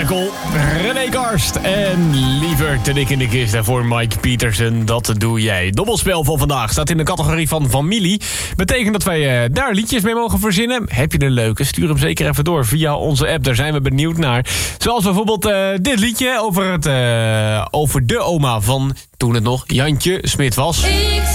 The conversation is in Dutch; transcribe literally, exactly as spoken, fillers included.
Merkel, René Karst en liever te dik in de kist. En voor Mike Pietersen, dat doe jij. Dobbelspel van vandaag staat in de categorie van familie. Betekent dat wij uh, daar liedjes mee mogen verzinnen. Heb je een leuke? Stuur hem zeker even door via onze app. Daar zijn we benieuwd naar. Zoals bijvoorbeeld uh, dit liedje over, het, uh, over de oma van toen het nog Jantje Smit was.